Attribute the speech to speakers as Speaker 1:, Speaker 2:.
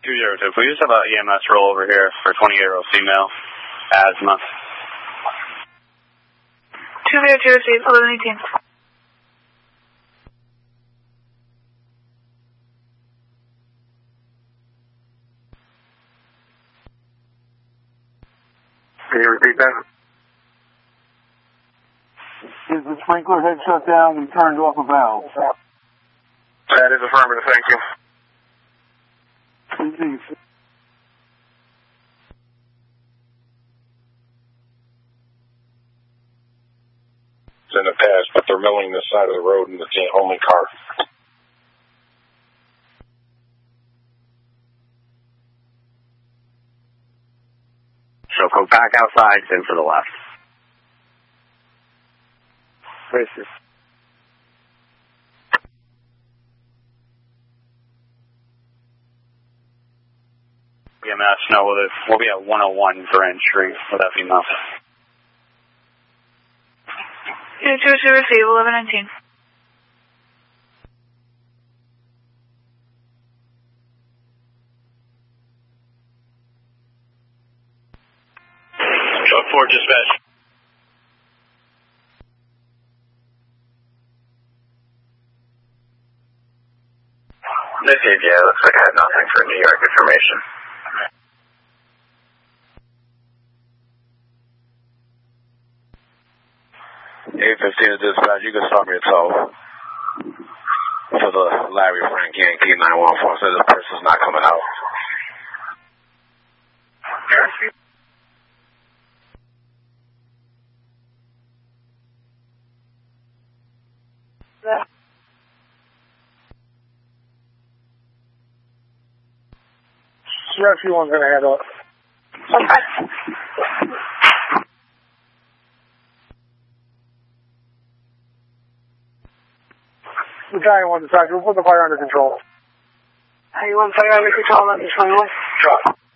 Speaker 1: 202. We just have an EMS roll over here for 20-year-old female. Asthma.
Speaker 2: 202, receive 1118.
Speaker 3: Can you repeat that?
Speaker 4: Is the sprinkler head shut down and turned off a valve?
Speaker 3: That is affirmative, thank you.
Speaker 4: Indeed.
Speaker 3: In the past, but they're milling this side of the road in the only car.
Speaker 5: So go back outside, then to the left.
Speaker 4: Racist.
Speaker 1: EMS, no, we'll be at 101 Grand Street. Will that be enough?
Speaker 2: 202, receive 1119.
Speaker 3: Truck 4 dispatch.
Speaker 5: This is, yeah, looks like I have nothing for New York information.
Speaker 3: A15 to dispatch, you can start me at 12. For the Larry Frank Yankee 914, so this person's not coming out.
Speaker 4: Rescue one's gonna head up.
Speaker 2: Okay.
Speaker 4: The giant one decided to put the fire under control.
Speaker 2: You want fire under control, let me 21?
Speaker 3: Truck.